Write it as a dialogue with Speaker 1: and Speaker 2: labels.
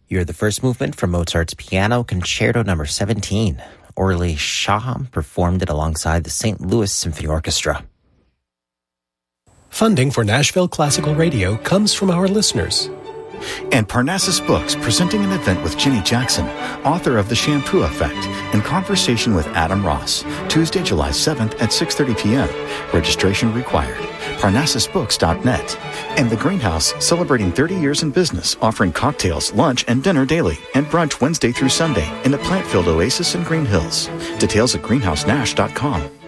Speaker 1: You're the first movement from Mozart's Piano Concerto No. 17. Orly Shaham performed it alongside the St. Louis Symphony Orchestra.
Speaker 2: Funding for Nashville Classical Radio comes from our listeners.
Speaker 3: And Parnassus Books, presenting an event with Jenny Jackson, author of The Shampoo Effect, in conversation with Adam Ross, Tuesday, July 7th at 6:30 p.m. Registration required. ParnassusBooks.net. And The Greenhouse, celebrating 30 years in business, offering cocktails, lunch, and dinner daily, and brunch Wednesday through Sunday in the plant-filled oasis in Green Hills. Details at greenhousenash.com.